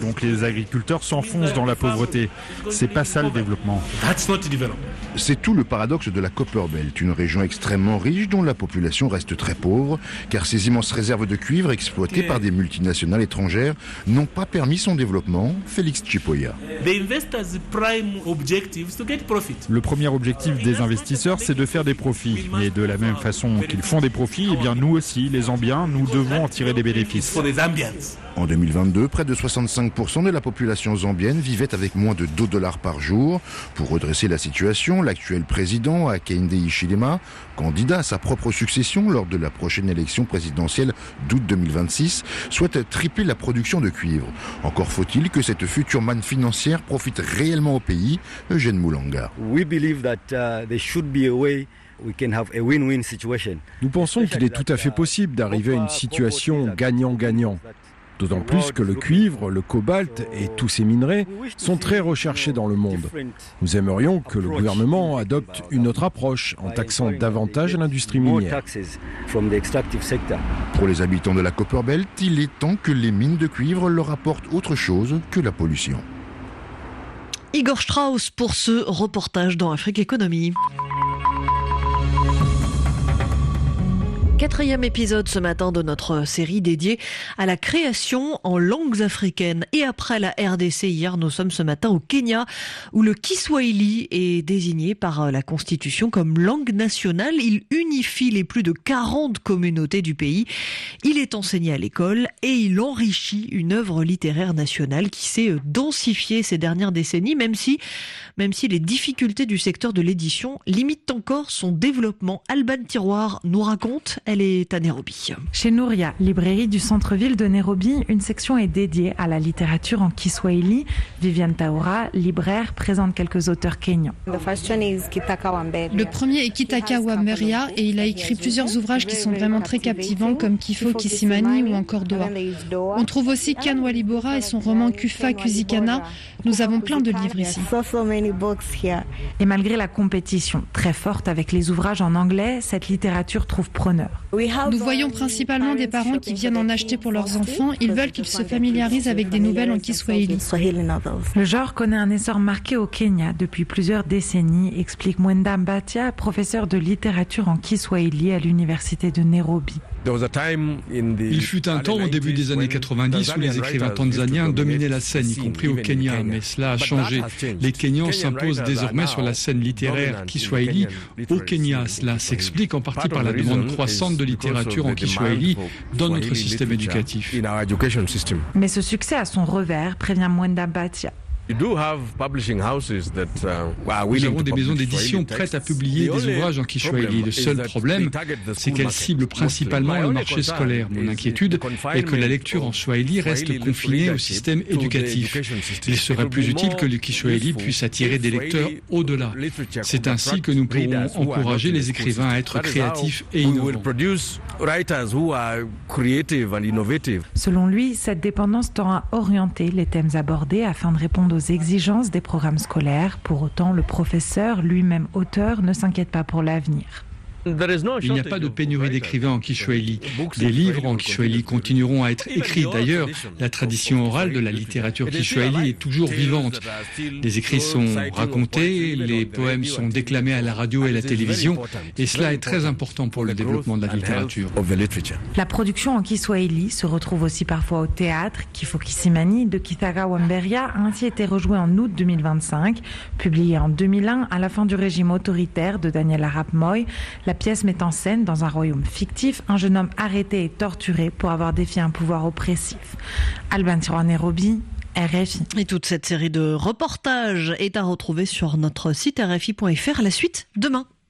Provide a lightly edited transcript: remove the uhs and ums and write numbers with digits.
donc les agriculteurs s'enfoncent dans la pauvreté. C'est pas ça le développement. C'est tout le paradoxe de la Copperbelt, une région extrêmement riche dont la population reste très pauvre, car ces immenses réserves de cuivre exploitées par des multinationales étrangères n'ont pas permis son développement. Félix Chipoya. Le premier objectif des investisseurs, c'est de faire des profits. Et de la même façon qu'ils font des profits, eh bien nous aussi, les Zambiens, nous devons en tirer des bénéfices. En 2022, près de 65% de la population zambienne vivait avec moins de $2 par jour. Pour redresser la situation, l'actuel président, Hakainde Hichilema, candidat à sa propre succession lors de la prochaine élection présidentielle d'août 2026, souhaite tripler la production de cuivre. Encore faut-il que cette future manne financière profite réellement au pays. Eugène Moulanga. Nous pensons qu'il est tout à fait possible d'arriver à une situation gagnant-gagnant. D'autant plus que le cuivre, le cobalt et tous ces minerais sont très recherchés dans le monde. Nous aimerions que le gouvernement adopte une autre approche en taxant davantage l'industrie minière. Pour les habitants de la Copperbelt, il est temps que les mines de cuivre leur apportent autre chose que la pollution. Igor Strauss pour ce reportage dans Afrique Économie. 4e épisode ce matin de notre série dédiée à la création en langues africaines. Et après la RDC hier, nous sommes ce matin au Kenya où le Kiswahili est désigné par la Constitution comme langue nationale. Il unifie les plus de 40 communautés du pays. Il est enseigné à l'école et il enrichit une œuvre littéraire nationale qui s'est densifiée ces dernières décennies, même si les difficultés du secteur de l'édition limitent encore son développement. Alban Tiroir nous raconte. Elle est à Nairobi. Chez Nouria, librairie du centre-ville de Nairobi, une section est dédiée à la littérature en Kiswahili. Viviane Taura, libraire, présente quelques auteurs kenyans. Le premier est Kitaka Wamberia et il a écrit plusieurs ouvrages qui sont vraiment très captivants comme Kifo Kisimani ou encore Doha. On trouve aussi Ken Walibora et son roman Kufa Kuzikana. Nous avons plein de livres ici. Et malgré la compétition très forte avec les ouvrages en anglais, cette littérature trouve preneur. Nous voyons principalement des parents qui viennent en acheter pour leurs enfants. Ils veulent qu'ils se familiarisent avec des nouvelles en Kiswahili. Le genre connaît un essor marqué au Kenya depuis plusieurs décennies, explique Mwenda Mbatia, professeur de littérature en Kiswahili à l'université de Nairobi. Il fut un temps au début des années 90 où les écrivains tanzaniens dominaient la scène, y compris au Kenya, mais cela a changé. Les Kenyans s'imposent désormais sur la scène littéraire Kiswahili au Kenya. Cela s'explique en partie par la demande croissante de littérature en Kiswahili dans notre système éducatif. Mais ce succès a son revers, prévient Mwenda Mbatia. Nous avons des maisons d'édition prêtes à publier des ouvrages en Kiswahili. Le seul problème, c'est qu'elles ciblent principalement le marché scolaire. Mon inquiétude est que la lecture en Swahili reste confinée au système éducatif. Il serait plus utile que le Kiswahili puisse attirer des lecteurs au-delà. C'est ainsi que nous pourrons encourager les écrivains à être créatifs et innovants. Selon lui, cette dépendance tend à orienter les thèmes abordés afin de répondre aux exigences des programmes scolaires. Pour autant, le professeur, lui-même auteur, ne s'inquiète pas pour l'avenir. Il n'y a pas de pénurie d'écrivains en Kiswahili. Des livres en Kiswahili continueront à être écrits. D'ailleurs, la tradition orale de la littérature Kiswahili est toujours vivante. Les écrits sont racontés, les poèmes sont déclamés à la radio et à la télévision, et cela est très important pour le développement de la littérature. La production en Kiswahili se retrouve aussi parfois au théâtre. Kifo Kisimani de Kitaka Wamberia a ainsi été rejoué en août 2025. Publié en 2001 à la fin du régime autoritaire de Daniel Arap Moi, la pièce met en scène, dans un royaume fictif, un jeune homme arrêté et torturé pour avoir défié un pouvoir oppressif. Alban Tiroir, Nairobi, RFI. Et toute cette série de reportages est à retrouver sur notre site rfi.fr. La suite demain.